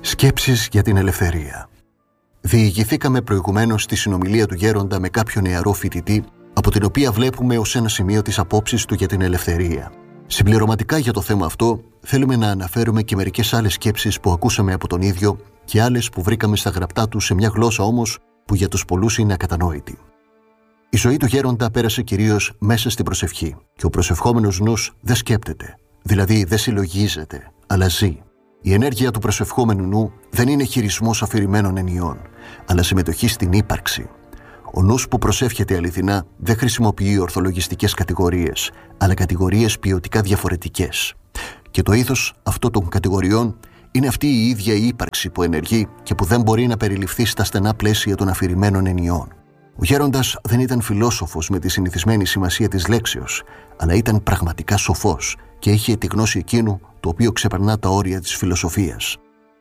Σκέψεις για την ελευθερία. Διηγηθήκαμε προηγουμένως στη συνομιλία του Γέροντα με κάποιον νεαρό φοιτητή, από την οποία βλέπουμε ως ένα σημείο τις απόψεις του για την ελευθερία. Συμπληρωματικά για το θέμα αυτό, θέλουμε να αναφέρουμε και μερικές άλλες σκέψεις που ακούσαμε από τον ίδιο και άλλες που βρήκαμε στα γραπτά του σε μια γλώσσα όμως που για τους πολλούς είναι ακατανόητη. Η ζωή του Γέροντα πέρασε κυρίως μέσα στην προσευχή και ο προσευχόμενος νους δεν σκέπτεται, δηλαδή δεν συλλογίζεται, αλλά ζει. Η ενέργεια του προσευχόμενου νου δεν είναι χειρισμός αφηρημένων ενιών, αλλά συμμετοχή στην ύπαρξη. Ο νους που προσεύχεται αληθινά δεν χρησιμοποιεί ορθολογιστικές κατηγορίες, αλλά κατηγορίες ποιοτικά διαφορετικές. Και το ήθος αυτών των κατηγοριών είναι αυτή η ίδια η ύπαρξη που ενεργεί και που δεν μπορεί να περιληφθεί στα στενά πλαίσια των αφηρημένων ενιών. Ο Γέροντας δεν ήταν φιλόσοφος με τη συνηθισμένη σημασία της λέξεως, αλλά ήταν πραγματικά σοφός και είχε τη γνώση εκείνου το οποίο ξεπερνά τα όρια της φιλοσοφίας.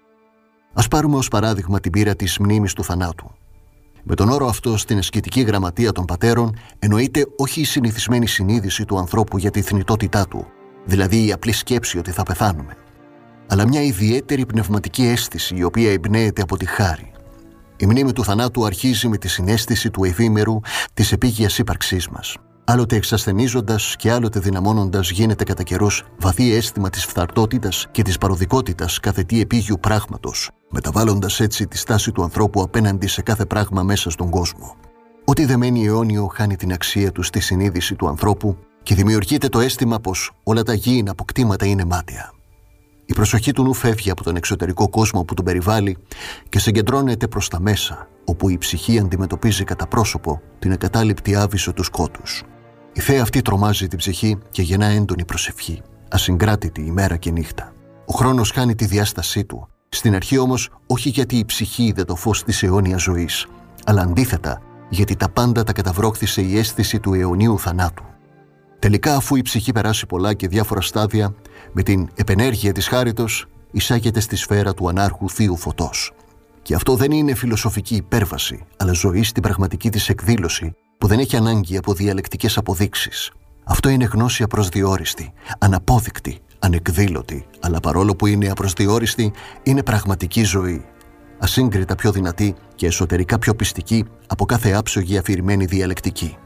Ας πάρουμε ως παράδειγμα την πείρα της μνήμης του θανάτου. Με τον όρο αυτό στην ασκητική γραμματεία των πατέρων εννοείται όχι η συνηθισμένη συνείδηση του ανθρώπου για τη θνητότητά του, δηλαδή η απλή σκέψη ότι θα πεθάνουμε, αλλά μια ιδιαίτερη πνευματική αίσθηση η οποία εμπνέεται από τη χάρη. Η μνήμη του θανάτου αρχίζει με τη συναίσθηση του εφήμερου της επίγειας ύπαρξής μας. Άλλοτε εξασθενίζοντας και άλλοτε δυναμώνοντας γίνεται κατά καιρός βαθύ αίσθημα της φθαρτότητας και της παροδικότητας κάθε τι επίγειου πράγματος, μεταβάλλοντας έτσι τη στάση του ανθρώπου απέναντι σε κάθε πράγμα μέσα στον κόσμο. Ό,τι δεν μένει αιώνιο χάνει την αξία του στη συνείδηση του ανθρώπου και δημιουργείται το αίσθημα πως όλα τα γήινα αποκτήματα είναι μάταια. Η προσοχή του νου φεύγει από τον εξωτερικό κόσμο που τον περιβάλλει και συγκεντρώνεται προς τα μέσα, όπου η ψυχή αντιμετωπίζει κατά πρόσωπο την ακατάληπτη άβυσσο του σκότους. Η θέα αυτή τρομάζει την ψυχή και γεννά έντονη προσευχή, ασυγκράτητη ημέρα και νύχτα. Ο χρόνος χάνει τη διάστασή του, στην αρχή όμως όχι γιατί η ψυχή είδε το φως της αιώνιας ζωής, αλλά αντίθετα γιατί τα πάντα τα καταβρόχθησε η αίσθηση του αιωνίου θανάτου. Τελικά, αφού η ψυχή περάσει πολλά και διάφορα στάδια, με την επενέργεια της χάριτος εισάγεται στη σφαίρα του ανάρχου θείου φωτός. Και αυτό δεν είναι φιλοσοφική υπέρβαση, αλλά ζωή στην πραγματική της εκδήλωση, που δεν έχει ανάγκη από διαλεκτικές αποδείξεις. Αυτό είναι γνώση απροσδιόριστη, αναπόδεικτη, ανεκδήλωτη, αλλά παρόλο που είναι απροσδιόριστη, είναι πραγματική ζωή. Ασύγκριτα πιο δυνατή και εσωτερικά πιο πιστική από κάθε άψογη αφηρημένη διαλεκτική.